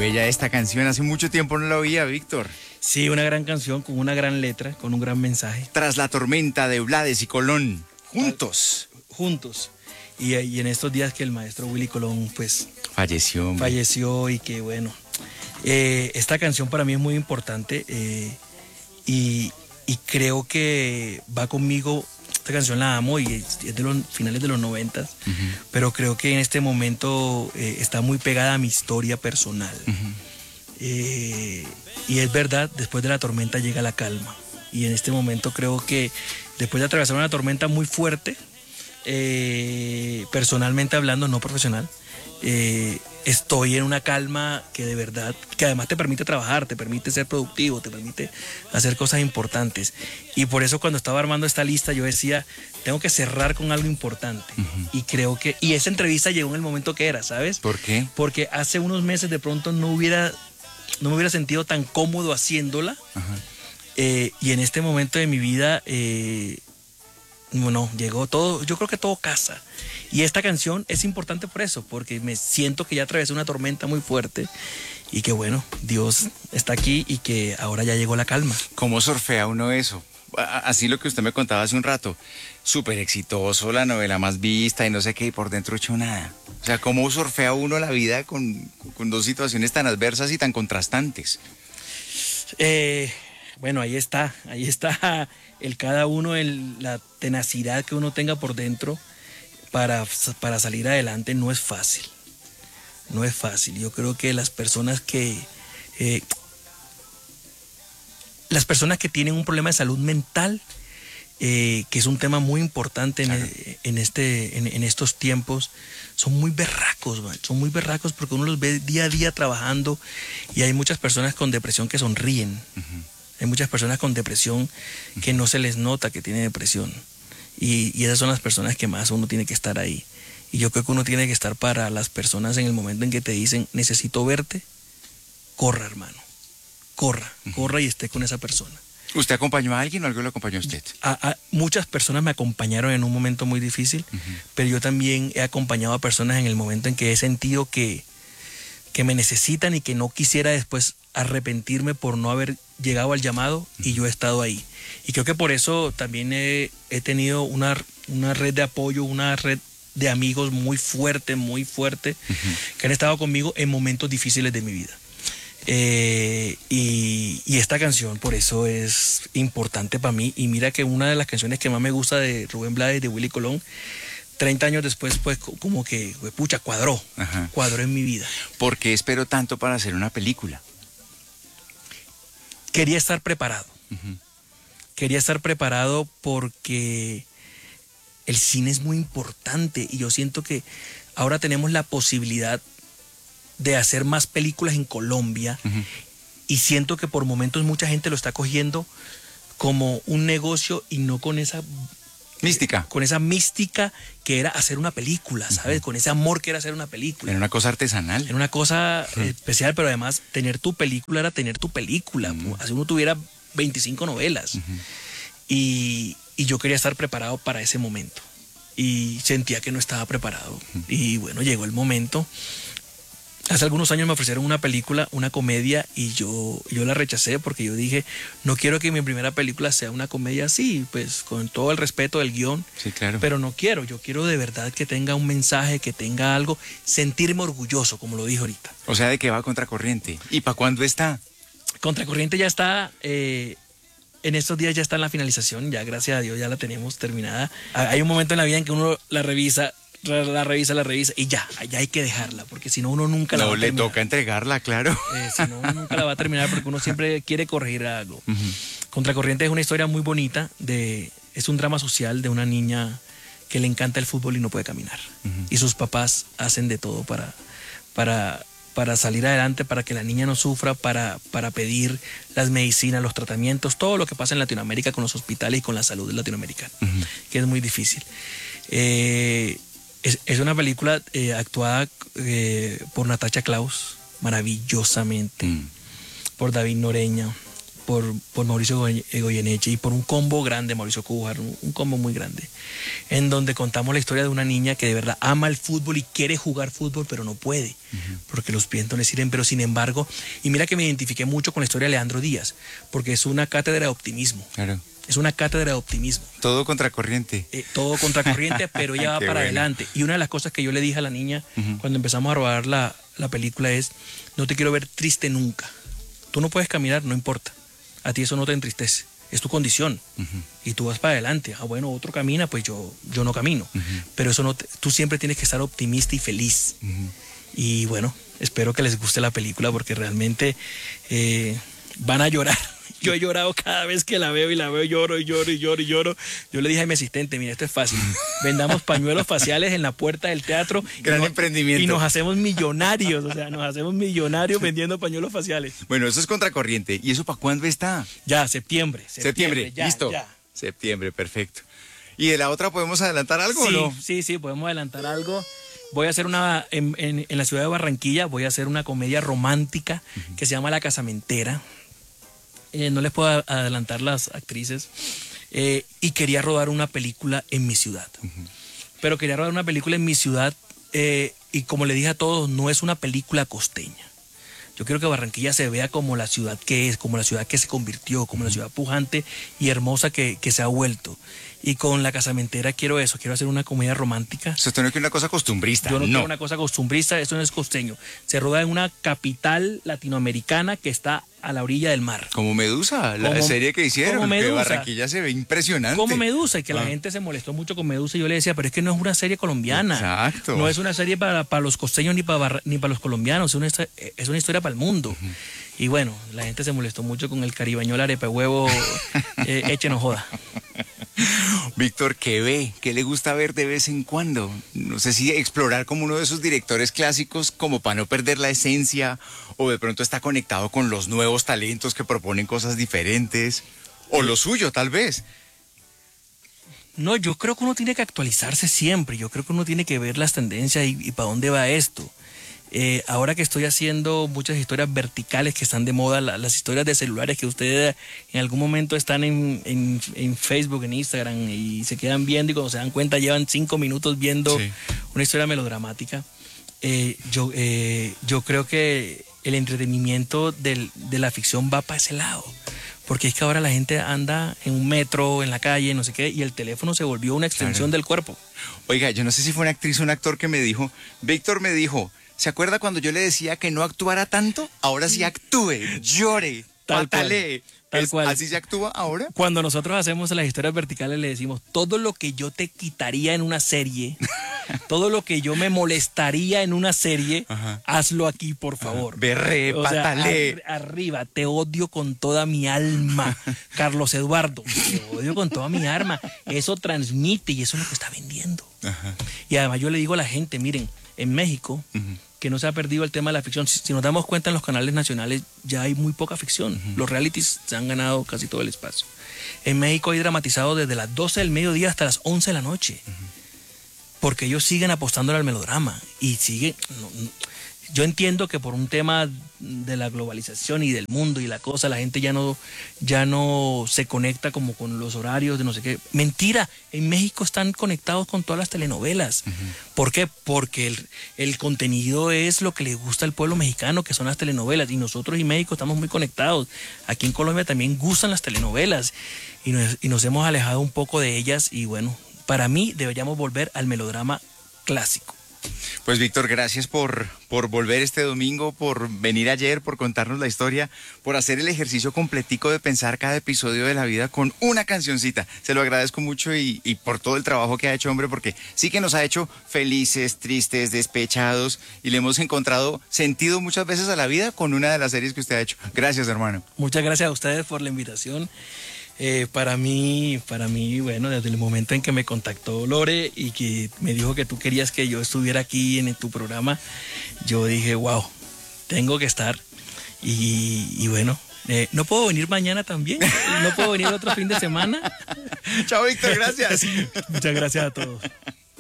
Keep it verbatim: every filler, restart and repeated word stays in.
bella esta canción. Hace mucho tiempo no la oía, Víctor. Sí, una gran canción con una gran letra, con un gran mensaje. Tras la tormenta de Blades y Colón, juntos. Juntos. Y, y en estos días que el maestro Willy Colón, pues... Falleció. Hombre. Falleció y que, bueno... Eh, esta canción para mí es muy importante eh, y, y creo que va conmigo. Esta canción la amo y es, es de los finales de los noventas, uh-huh. pero creo que en este momento eh, está muy pegada a mi historia personal. Uh-huh. eh, y es verdad, después de la tormenta llega la calma. Y en este momento creo que después de atravesar una tormenta muy fuerte, eh, personalmente hablando, no profesional, eh, estoy en una calma que de verdad, que además te permite trabajar, te permite ser productivo, te permite hacer cosas importantes. Y por eso cuando estaba armando esta lista yo decía, tengo que cerrar con algo importante. Uh-huh. Y creo que, y esa entrevista llegó en el momento que era, ¿sabes? ¿Por qué? Porque hace unos meses de pronto no hubiera, no me hubiera sentido tan cómodo haciéndola. Uh-huh. eh, y en este momento de mi vida, eh, bueno, llegó todo, yo creo que todo casa. Y esta canción es importante por eso, porque me siento que ya atravesé una tormenta muy fuerte y que bueno, Dios está aquí y que ahora ya llegó la calma. ¿Cómo surfea uno eso? Así lo que usted me contaba hace un rato, súper exitoso, la novela más vista y no sé qué, y por dentro hecho nada. O sea, ¿cómo surfea uno la vida con, con dos situaciones tan adversas y tan contrastantes? Eh... Bueno, ahí está, ahí está el cada uno, el, la tenacidad que uno tenga por dentro para, para salir adelante. No es fácil, no es fácil. Yo creo que las personas que, eh, las personas que tienen un problema de salud mental, eh, que es un tema muy importante en, claro. en, este, en, en estos tiempos, son muy berracos, man. Son muy berracos porque uno los ve día a día trabajando y hay muchas personas con depresión que sonríen. Uh-huh. Hay muchas personas con depresión que no se les nota que tienen depresión. Y, y esas son las personas que más uno tiene que estar ahí. Y yo creo que uno tiene que estar para las personas en el momento en que te dicen, necesito verte, corra, hermano. Corra, uh-huh. corra y esté con esa persona. ¿Usted acompañó a alguien o algo lo acompañó a usted? A, a, muchas personas me acompañaron en un momento muy difícil, uh-huh. pero yo también he acompañado a personas en el momento en que he sentido que, que me necesitan y que no quisiera después arrepentirme por no haber llegado al llamado y yo he estado ahí. Y creo que por eso también he, he tenido una, una red de apoyo, una red de amigos muy fuerte, muy fuerte, uh-huh. que han estado conmigo en momentos difíciles de mi vida. Eh, y, y esta canción por eso es importante para mí. Y mira que una de las canciones que más me gusta de Rubén Blades, de Willy Colón, treinta años después, pues como que, pucha, cuadró, uh-huh. cuadró en mi vida. ¿Por qué espero tanto para hacer una película? Quería estar preparado. Uh-huh. Quería estar preparado porque el cine es muy importante y yo siento que ahora tenemos la posibilidad de hacer más películas en Colombia uh-huh. y siento que por momentos mucha gente lo está cogiendo como un negocio y no con esa mística. Eh, con esa mística que era hacer una película, ¿sabes? Uh-huh. Con ese amor que era hacer una película. Era una cosa artesanal. Era una cosa uh-huh. especial, pero además tener tu película era tener tu película. Uh-huh. Así uno tuviera veinticinco novelas. Uh-huh. Y, y yo quería estar preparado para ese momento. Y sentía que no estaba preparado. Uh-huh. Y bueno, llegó el momento. Hace algunos años me ofrecieron una película, una comedia, y yo, yo la rechacé porque yo dije, no quiero que mi primera película sea una comedia así, pues con todo el respeto del guión, sí, claro. pero no quiero, yo quiero de verdad que tenga un mensaje, que tenga algo, sentirme orgulloso, como lo dije ahorita. O sea, de que va Contracorriente. ¿Y para cuándo está? Contracorriente ya está, eh, en estos días ya está en la finalización, ya gracias a Dios ya la tenemos terminada. Hay un momento en la vida en que uno la revisa, la revisa, la revisa y ya, ya hay que dejarla, porque si no uno nunca no, la va a terminar. No, le toca entregarla, claro. Eh, si no, uno nunca la va a terminar porque uno siempre quiere corregir algo. Uh-huh. Contracorriente es una historia muy bonita, de, es un drama social de una niña que le encanta el fútbol y no puede caminar. Uh-huh. Y sus papás hacen de todo para, para, para salir adelante, para que la niña no sufra, para, para pedir las medicinas, los tratamientos, todo lo que pasa en Latinoamérica con los hospitales y con la salud latinoamericana, uh-huh. que es muy difícil. Eh, Es, es una película eh, actuada eh, por Natasha Klaus, maravillosamente, mm. por David Noreña, por, por Mauricio Goyeneche y por un combo grande, Mauricio Cújar, un, un combo muy grande, en donde contamos la historia de una niña que de verdad ama el fútbol y quiere jugar fútbol, pero no puede, uh-huh. porque los pies no le sirven, pero sin embargo, y mira que me identifiqué mucho con la historia de Leandro Díaz, porque es una cátedra de optimismo. Claro. Es una cátedra de optimismo. Todo contracorriente. Eh, todo contracorriente, pero ella va para bueno. adelante. Y una de las cosas que yo le dije a la niña uh-huh. cuando empezamos a rodar la, la película es, no te quiero ver triste nunca. Tú no puedes caminar, no importa. A ti eso no te entristece. Es tu condición. Uh-huh. Y tú vas para adelante. Ah, bueno, otro camina, pues yo, yo no camino. Uh-huh. Pero eso no te, tú siempre tienes que estar optimista y feliz. Uh-huh. Y bueno, espero que les guste la película porque realmente eh, van a llorar. Yo he llorado cada vez que la veo y la veo, lloro y lloro y lloro y lloro. Yo le dije a mi asistente, mira, esto es fácil. Vendamos pañuelos faciales en la puerta del teatro. Gran y nos, emprendimiento. Y nos hacemos millonarios, o sea, nos hacemos millonarios vendiendo pañuelos faciales. Bueno, eso es contracorriente. ¿Y eso para cuándo está? Ya, septiembre. Septiembre, septiembre. Ya, listo. Ya. Septiembre, perfecto. ¿Y de la otra podemos adelantar algo sí, o no? Sí, sí, podemos adelantar algo. Voy a hacer una, en, en, en la ciudad de Barranquilla, voy a hacer una comedia romántica uh-huh. que se llama La Casamentera. Eh, no les puedo adelantar las actrices, eh, y quería rodar una película en mi ciudad. Uh-huh. Pero quería rodar una película en mi ciudad eh, y como le dije a todos, no es una película costeña. Yo quiero que Barranquilla se vea como la ciudad que es, como la ciudad que se convirtió, como uh-huh. la ciudad pujante y hermosa que, que se ha vuelto. Y con La Casamentera quiero eso, quiero hacer una comedia romántica. Esto no es que una cosa costumbrista. Yo no, no quiero una cosa costumbrista, eso no es costeño. Se roda en una capital latinoamericana que está a la orilla del mar. Como Medusa, la como, serie que hicieron, como Medusa, que Barranquilla se ve impresionante. Como Medusa, y que ah. la gente se molestó mucho con Medusa y yo le decía, pero es que no es una serie colombiana. Exacto. No es una serie para, para los costeños ni para, ni para los colombianos, es una, es una historia para el mundo. Uh-huh. Y bueno, la gente se molestó mucho con el caribañol arepa huevo, eh, échenos joda. Víctor, ¿qué ve? ¿Qué le gusta ver de vez en cuando? No sé si explorar como uno de esos directores clásicos como para no perder la esencia, o de pronto está conectado con los nuevos talentos que proponen cosas diferentes, o lo suyo tal vez. No, yo creo que uno tiene que actualizarse siempre, yo creo que uno tiene que ver las tendencias y, y para dónde va esto. Eh, ahora que estoy haciendo muchas historias verticales que están de moda, la, las historias de celulares que ustedes en algún momento están en, en, en Facebook, en Instagram y se quedan viendo y cuando se dan cuenta llevan cinco minutos viendo sí. una historia melodramática. Eh, yo, eh, yo creo que el entretenimiento del, de la ficción va para ese lado. Porque es que ahora la gente anda en un metro, en la calle, no sé qué, y el teléfono se volvió una extensión claro. del cuerpo. Oiga, yo no sé si fue una actriz o un actor que me dijo, Víctor me dijo, ¿se acuerda cuando yo le decía que no actuara tanto? Ahora sí actúe, llore, patalee. Tal cual. ¿Así se actúa ahora? Cuando nosotros hacemos las historias verticales le decimos, todo lo que yo te quitaría en una serie, todo lo que yo me molestaría en una serie, ajá. hazlo aquí, por favor. Ajá. Berré, patalee. Sea, ar arriba, te odio con toda mi alma. Carlos Eduardo, te odio con toda mi alma. Eso transmite y eso es lo que está vendiendo. Ajá. Y además yo le digo a la gente, miren, en México, uh-huh. que no se ha perdido el tema de la ficción. Si, si nos damos cuenta en los canales nacionales ya hay muy poca ficción. Uh-huh. Los realities se han ganado casi todo el espacio. En México hay dramatizado desde las doce del mediodía hasta las once de la noche. Uh-huh. Porque ellos siguen apostando al melodrama y siguen... No, no, yo entiendo que por un tema de la globalización y del mundo y la cosa, la gente ya no, ya no se conecta como con los horarios de no sé qué. Mentira, en México están conectados con todas las telenovelas. Uh-huh. ¿Por qué? Porque el, el contenido es lo que le gusta al pueblo mexicano, que son las telenovelas. Y nosotros y México estamos muy conectados. Aquí en Colombia también gustan las telenovelas y nos, y nos hemos alejado un poco de ellas. Y bueno, para mí deberíamos volver al melodrama clásico. Pues Víctor, gracias por, por volver este domingo, por venir ayer, por contarnos la historia, por hacer el ejercicio completico de pensar cada episodio de la vida con una cancioncita. Se lo agradezco mucho y, y por todo el trabajo que ha hecho, hombre, porque sí que nos ha hecho felices, tristes, despechados y le hemos encontrado sentido muchas veces a la vida con una de las series que usted ha hecho. Gracias, hermano. Muchas gracias a ustedes por la invitación. Eh, para mí, para mí, bueno, desde el momento en que me contactó Lore y que me dijo que tú querías que yo estuviera aquí en tu programa, yo dije, wow, tengo que estar. Y, y bueno, eh, ¿no puedo venir mañana también? ¿No puedo venir otro fin de semana? Chao, Víctor, gracias. Muchas gracias a todos.